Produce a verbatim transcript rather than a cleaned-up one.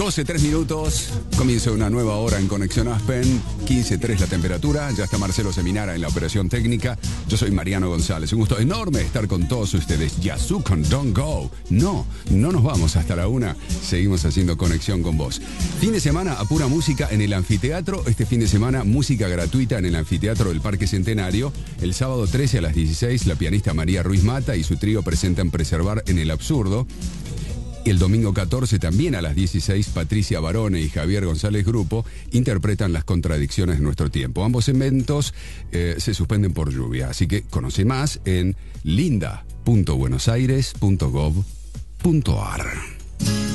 doce, tres minutos. Comienza una nueva hora en Conexión Aspen. quince tres la temperatura. Ya está Marcelo Seminara en la operación técnica. Yo soy Mariano González. Un gusto enorme estar con todos ustedes. Yazoo con Don't Go. No, no nos vamos hasta la una. Seguimos haciendo conexión con vos. Fin de semana a pura música en el anfiteatro. Este fin de semana música gratuita en el anfiteatro del Parque Centenario. El sábado trece a las dieciséis la pianista María Ruiz Mata y su trío presentan Preservar en el Absurdo. El domingo catorce, también a las dieciséis, Patricia Barone y Javier González Grupo interpretan Las contradicciones de nuestro tiempo. Ambos eventos eh, se suspenden por lluvia, así que conoce más en linda punto buenosaires punto gov punto ar.